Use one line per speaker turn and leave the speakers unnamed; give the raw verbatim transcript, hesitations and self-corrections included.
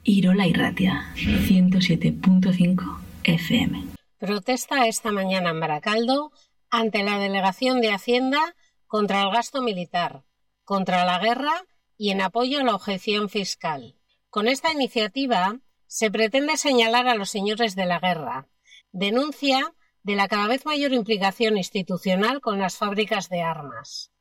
Irola Irratia, ciento siete punto cinco F M.
Protesta esta mañana en Baracaldo ante la Delegación de Hacienda contra el gasto militar, contra la guerra y en apoyo a la objeción fiscal. Con esta iniciativa se pretende señalar a los señores de la guerra, denuncia de la cada vez mayor implicación institucional con las fábricas de armas.